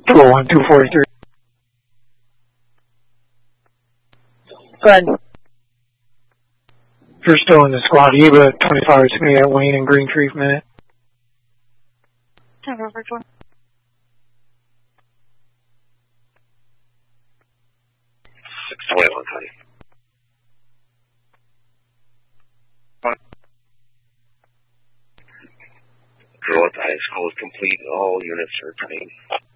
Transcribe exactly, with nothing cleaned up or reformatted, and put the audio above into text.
two oh one, two forty-three. Go ahead. If you're still in the squad, you have a twenty-five hours to me at Wayne and Green Tree minute. ten four four. six twenty-one, honey. Drill at the high school is complete and all units are trained.